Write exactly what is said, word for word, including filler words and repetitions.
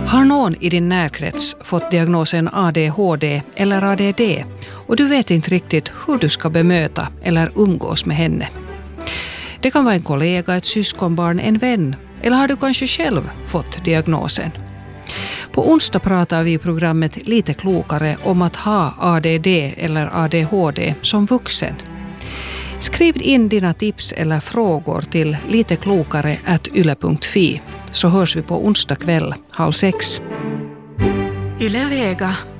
Har någon i din närkrets fått diagnosen A D H D eller A D D och du vet inte riktigt hur du ska bemöta eller umgås med henne? Det kan vara en kollega, ett syskonbarn, en vän eller har du kanske själv fått diagnosen? På onsdag pratar vi i programmet Lite klokare om att ha A D D eller A D H D som vuxen. Skriv in dina tips eller frågor till liteklokare at yle punkt fi så hörs vi på onsdag kväll halv sex. Yle Vega.